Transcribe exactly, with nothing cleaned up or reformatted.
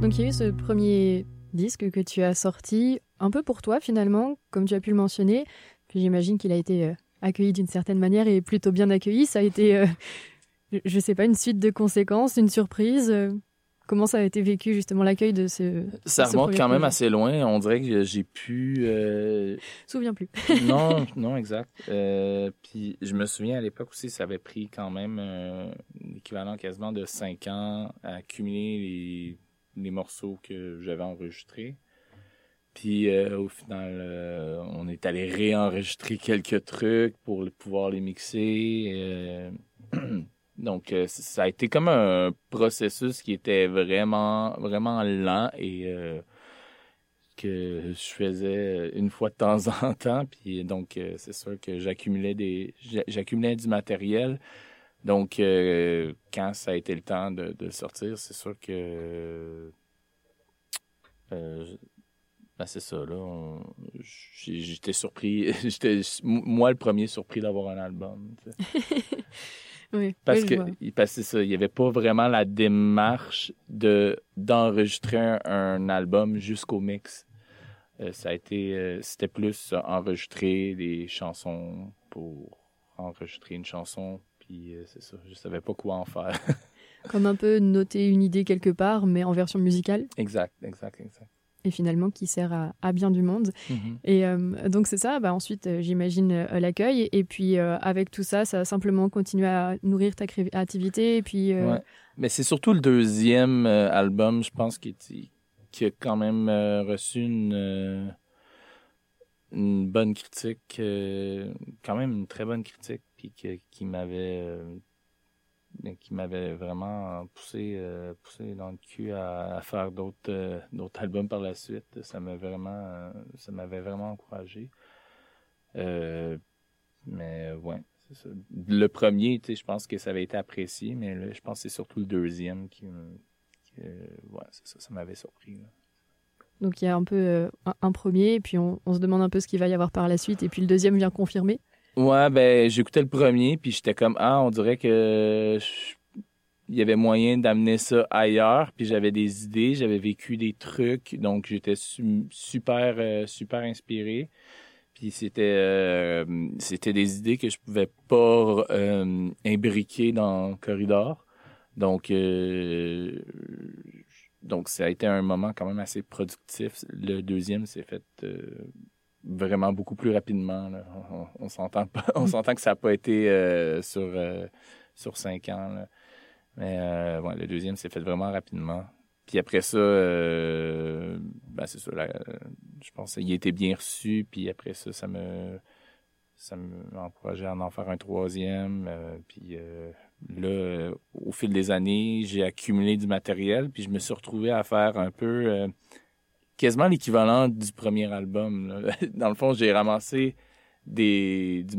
Donc il y a eu ce premier disque que tu as sorti, un peu pour toi finalement, comme tu as pu le mentionner. Puis j'imagine qu'il a été euh, accueilli d'une certaine manière et plutôt bien accueilli. Ça a été, euh, je sais pas, une suite de conséquences, une surprise. Euh, comment ça a été vécu justement l'accueil de ce Ça de ce remonte premier quand même projet? assez loin. On dirait que j'ai pu... Euh... Souviens plus. non, non, exact. Euh, puis je me souviens à l'époque aussi, ça avait pris quand même euh, l'équivalent quasiment de cinq ans à accumuler les, les morceaux que j'avais enregistrés. Puis euh, au final, euh, on est allé réenregistrer quelques trucs pour pouvoir les mixer. Euh... Donc, euh, ça a été comme un processus qui était vraiment, vraiment lent et euh, que je faisais une fois de temps en temps. Puis donc, euh, c'est sûr que j'accumulais des, j'accumulais du matériel. Donc, euh, quand ça a été le temps de, de sortir, c'est sûr que euh, ben c'est ça, là. On, j'étais surpris. J'étais, moi, le premier surpris d'avoir un album. Oui, parce oui, que, parce que c'est ça, il n'y avait pas vraiment la démarche de, d'enregistrer un, un album jusqu'au mix. Euh, ça a été, euh, c'était plus euh, enregistrer des chansons pour enregistrer une chanson. Puis euh, c'est ça, je savais pas quoi en faire. Comme un peu noter une idée quelque part, mais en version musicale. Exact, exact, exact. Et finalement qui sert à, à bien du monde. Mm-hmm. Et euh, donc c'est ça, bah ensuite euh, j'imagine euh, l'accueil, et puis euh, avec tout ça, ça a simplement continué à nourrir ta créativité, et puis... Euh... Ouais, mais c'est surtout le deuxième euh, album, je pense, qui, qui a quand même euh, reçu une, euh, une bonne critique, euh, quand même une très bonne critique, puis que, qui m'avait... Euh, qui m'avait vraiment poussé, euh, poussé dans le cul à, à faire d'autres, euh, d'autres albums par la suite. Ça m'a vraiment, euh, ça m'avait vraiment encouragé. Euh, mais ouais, c'est ça. Le premier, tu sais, je pense que ça avait été apprécié, mais là, je pense que c'est surtout le deuxième qui, qui euh, ouais, c'est ça, ça m'avait surpris. Là. Donc il y a un peu euh, un, un premier, et puis on, on se demande un peu ce qu'il va y avoir par la suite, et puis le deuxième vient confirmer. Ouais, ben j'écoutais le premier, puis j'étais comme, ah, on dirait que je... il y avait moyen d'amener ça ailleurs, puis j'avais des idées, j'avais vécu des trucs, donc j'étais su... super, euh, super inspiré. Puis c'était, euh, c'était des idées que je pouvais pas euh, imbriquer dans Corridor. Donc, euh, donc ça a été un moment quand même assez productif. Le deuxième s'est fait... Euh, vraiment beaucoup plus rapidement. Là. On, on s'entend pas, on s'entend que ça n'a pas été euh, sur euh, sur cinq ans. Là. Mais euh, ouais, le deuxième s'est fait vraiment rapidement. Puis après ça, euh, ben c'est ça. Là, je pense qu'il a été bien reçu. Puis après ça, ça me ça m'a encouragé à en faire un troisième. Euh, puis euh, là, euh, au fil des années, j'ai accumulé du matériel. Puis je me suis retrouvé à faire un peu euh, quasiment l'équivalent du premier album. Là. Dans le fond, j'ai ramassé des, du